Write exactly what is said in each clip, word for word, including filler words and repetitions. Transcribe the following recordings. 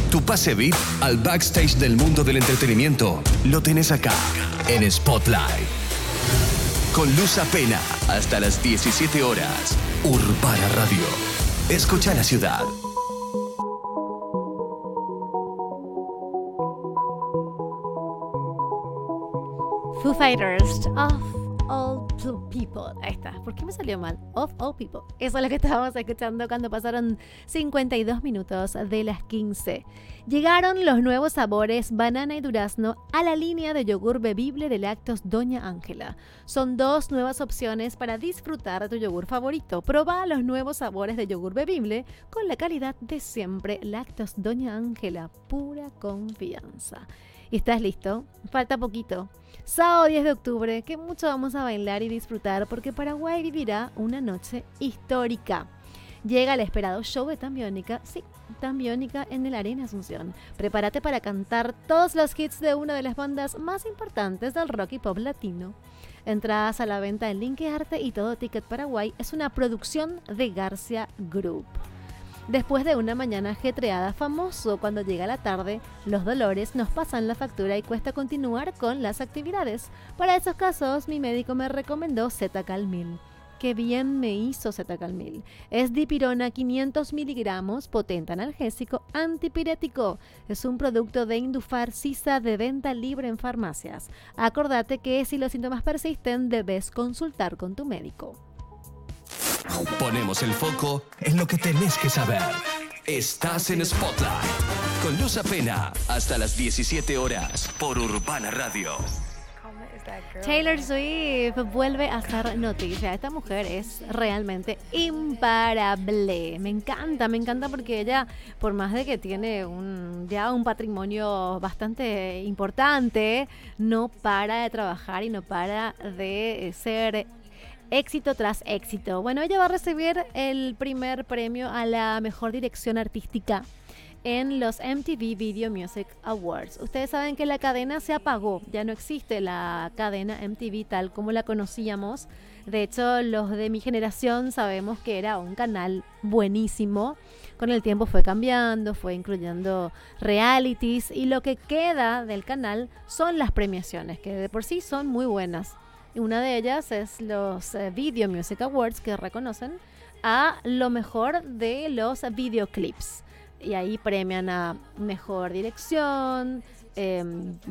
Tu pase V I P al backstage del mundo del entretenimiento lo tenés acá, en Spotlight. Con Luz Apena, hasta las diecisiete horas. Urbana Radio. Escucha la ciudad. Foo Fighters, Of All People. Ahí está. ¿Por qué me salió mal? Of All People. Eso es lo que estábamos escuchando cuando pasaron cincuenta y dos minutos de las quince. Llegaron los nuevos sabores banana y durazno a la línea de yogur bebible de Lácteos Doña Ángela. Son dos nuevas opciones para disfrutar de tu yogur favorito. Proba los nuevos sabores de yogur bebible con la calidad de siempre. Lácteos Doña Ángela, pura confianza. ¿Y estás listo? Falta poquito. Sábado diez de octubre, que mucho vamos a bailar y disfrutar porque Paraguay vivirá una noche histórica. Llega el esperado show de Tambiónica, sí, Tambiónica en el Arena Asunción. Prepárate para cantar todos los hits de una de las bandas más importantes del rock y pop latino. Entradas a la venta en Linkearte y Todo Ticket Paraguay es una producción de Garcia Group. Después de una mañana ajetreada, famoso cuando llega la tarde, los dolores nos pasan la factura y cuesta continuar con las actividades. Para esos casos, mi médico me recomendó Zetacalmil. ¡Qué bien me hizo Zetacalmil! Es dipirona quinientos miligramos, potente analgésico, antipirético. Es un producto de Indufar Sisa de venta libre en farmacias. Acordate que si los síntomas persisten, debes consultar con tu médico. Ponemos el foco en lo que tenés que saber. Estás en Spotlight con Luz Apena hasta las diecisiete horas por Urbana Radio. Taylor Swift vuelve a hacer noticia. Esta mujer es realmente imparable. Me encanta, me encanta porque ella, por más de que tiene un, ya un patrimonio bastante importante, no para de trabajar y no para de ser éxito tras éxito. Bueno, ella va a recibir el primer premio a la mejor dirección artística en los M T V Video Music Awards. Ustedes saben que la cadena se apagó, ya no existe la cadena M T V tal como la conocíamos. De hecho, los de mi generación sabemos que era un canal buenísimo. Con el tiempo fue cambiando, fue incluyendo realities y lo que queda del canal son las premiaciones, que de por sí son muy buenas. Una de ellas es los eh, Video Music Awards, que reconocen a lo mejor de los videoclips. Y ahí premian a mejor dirección, eh,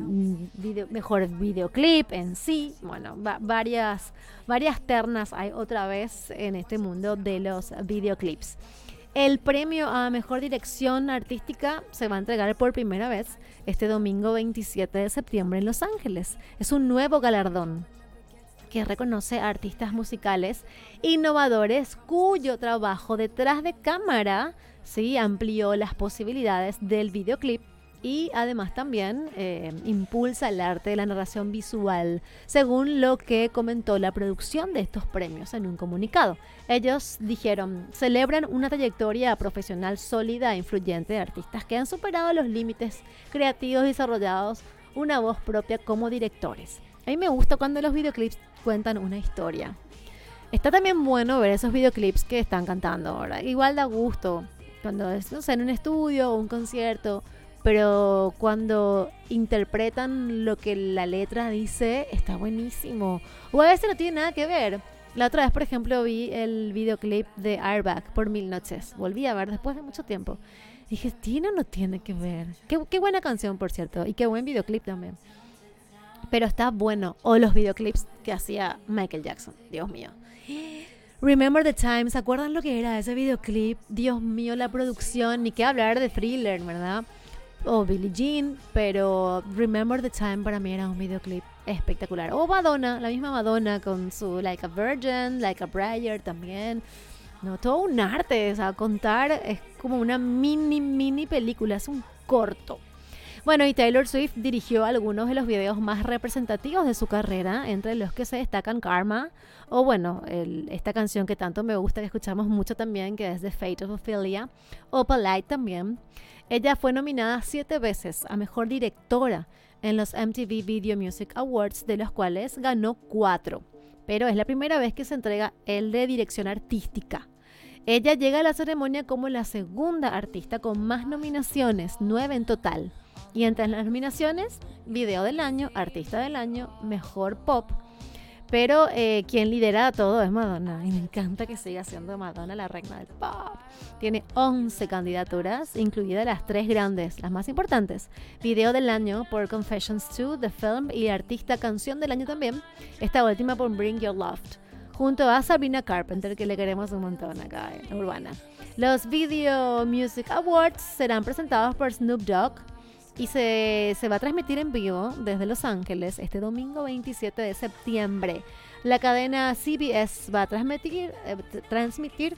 video, mejor videoclip en sí. Bueno, va, varias, varias ternas hay otra vez en este mundo de los videoclips. El premio a mejor dirección artística se va a entregar por primera vez este domingo veintisiete de septiembre en Los Ángeles. Es un nuevo galardón que reconoce a artistas musicales innovadores cuyo trabajo detrás de cámara sí amplió las posibilidades del videoclip y además también eh, impulsa el arte de la narración visual, según lo que comentó la producción de estos premios en un comunicado. Ellos dijeron, celebran una trayectoria profesional sólida e influyente de artistas que han superado los límites creativos y desarrollados una voz propia como directores. A mí me gusta cuando los videoclips cuentan una historia. Está también bueno ver esos videoclips que están cantando ahora. Igual da gusto cuando es, no sé, en un estudio o un concierto, pero cuando interpretan lo que la letra dice, está buenísimo. O a veces no tiene nada que ver. La otra vez, por ejemplo, vi el videoclip de Airbag por Mil Noches. Volví a ver después de mucho tiempo. Dije, ¿tiene o no tiene que ver? Qué, qué buena canción, por cierto, y qué buen videoclip también. Pero está bueno. O los videoclips que hacía Michael Jackson. Dios mío. Remember the Time. ¿Se acuerdan lo que era ese videoclip? Dios mío, la producción. Ni qué hablar de Thriller, ¿verdad? O Billie Jean. Pero Remember the Time para mí era un videoclip espectacular. O Madonna. La misma Madonna con su Like a Virgin, Like a Prayer también. No, todo un arte. O sea, contar es como una mini, mini película. Es un corto. Bueno, y Taylor Swift dirigió algunos de los videos más representativos de su carrera, entre los que se destacan Karma, o bueno, el, esta canción que tanto me gusta, que escuchamos mucho también, que es The Fate of Ophelia, o Polite también. Ella fue nominada siete veces a Mejor Directora en los M T V Video Music Awards, de los cuales ganó cuatro. Pero es la primera vez que se entrega el de Dirección Artística. Ella llega a la ceremonia como la segunda artista con más nominaciones, nueve en total. Y entre las nominaciones, video del año, artista del año, mejor pop. Pero eh, quien lidera todo es Madonna. Y me encanta que siga siendo Madonna la reina del pop. Tiene once candidaturas, incluidas las tres grandes, las más importantes. Video del año por Confessions dos, The Film, y artista canción del año también. Esta última por Bring Your Love, junto a Sabrina Carpenter, que le queremos un montón acá en Urbana. Los Video Music Awards serán presentados por Snoop Dogg y se, se va a transmitir en vivo desde Los Ángeles este domingo veintisiete de septiembre. La cadena C B S va a transmitir, eh, transmitir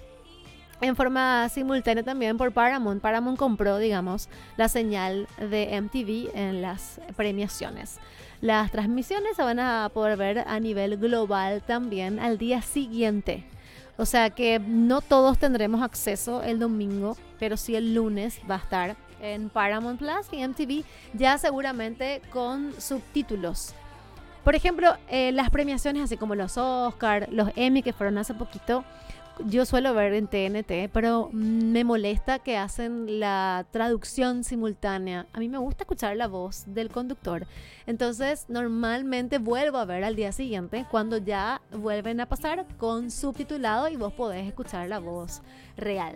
en forma simultánea también por Paramount. Paramount compró, digamos, la señal de M T V en las premiaciones. Las transmisiones se van a poder ver a nivel global también al día siguiente. O sea que no todos tendremos acceso el domingo, pero sí el lunes va a estar en Paramount Plus y M T V, ya seguramente con subtítulos. Por ejemplo, eh, las premiaciones así como los Oscar, los Emmy que fueron hace poquito, yo suelo ver en T N T, pero me molesta que hacen la traducción simultánea. A mí me gusta escuchar la voz del conductor. Entonces, normalmente vuelvo a ver al día siguiente cuando ya vuelven a pasar con subtitulado y vos podés escuchar la voz real.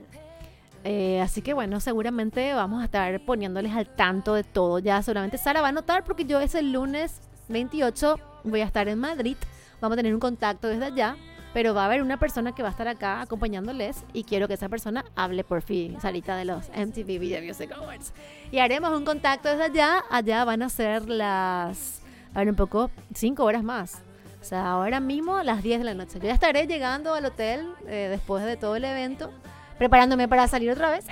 Eh, así que bueno, seguramente vamos a estar poniéndoles al tanto de todo. Ya seguramente Sara va a notar porque yo ese lunes veintiocho voy a estar en Madrid. Vamos a tener un contacto desde allá. Pero va a haber una persona que va a estar acá acompañándoles y quiero que esa persona hable por fin, Sarita, de los M T V Video Music Awards. Y haremos un contacto desde allá. Allá van a ser las, a ver un poco, cinco horas más. O sea, ahora mismo las diez de la noche. Yo ya estaré llegando al hotel eh, después de todo el evento, preparándome para salir otra vez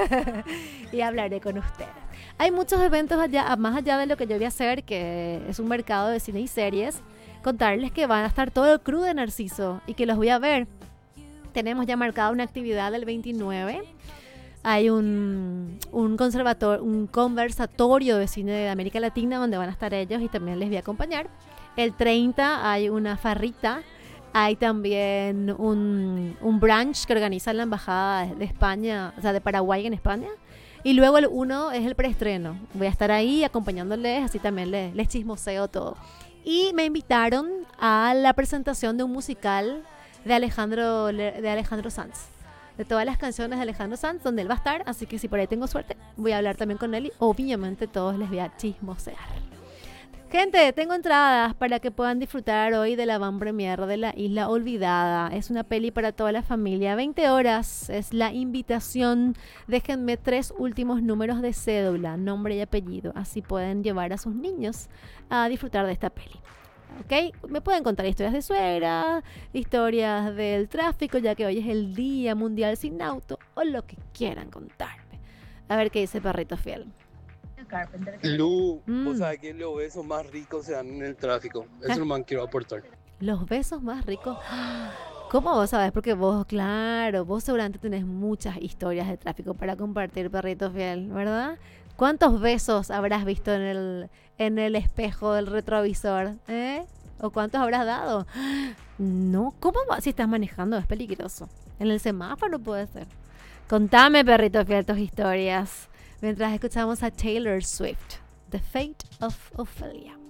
y hablaré con ustedes. Hay muchos eventos allá, más allá de lo que yo voy a hacer, que es un mercado de cine y series. Contarles que van a estar todo el crew de Narciso y que los voy a ver. Tenemos ya marcada una actividad del veintinueve. Hay un, un, conservator, un conversatorio de cine de América Latina donde van a estar ellos y también les voy a acompañar. El treinta hay una farrita. Hay también un, un brunch que organiza la Embajada de España, o sea, de Paraguay en España. Y luego el uno es el preestreno. Voy a estar ahí acompañándoles, así también les, les chismoseo todo. Y me invitaron a la presentación de un musical de Alejandro, de Alejandro Sanz. De todas las canciones de Alejandro Sanz, donde él va a estar. Así que si por ahí tengo suerte, voy a hablar también con él y obviamente todos les voy a chismosear. Gente, tengo entradas para que puedan disfrutar hoy de la van premiere de La Isla Olvidada. Es una peli para toda la familia. veinte horas es la invitación. Déjenme tres últimos números de cédula, nombre y apellido. Así pueden llevar a sus niños a disfrutar de esta peli. ¿Ok? Me pueden contar historias de suegra, historias del tráfico, ya que hoy es el Día Mundial Sin Auto, o lo que quieran contarme. A ver qué dice Perrito Fiel. Lu, Mm. vos sabés que los besos más ricos se dan en el tráfico. Eso nomás quiero aportar. Los besos más ricos. ¿Cómo vos sabés? Porque vos, claro, vos seguramente tenés muchas historias de tráfico para compartir, Perrito Fiel, ¿verdad? ¿Cuántos besos habrás visto en el, en el espejo del retrovisor? ¿Eh? ¿O cuántos habrás dado? No, ¿cómo va? Si estás manejando es peligroso. En el semáforo puede ser. Contame, Perrito Fiel, tus historias. Mientras escuchamos a Taylor Swift, The Fate of Ophelia.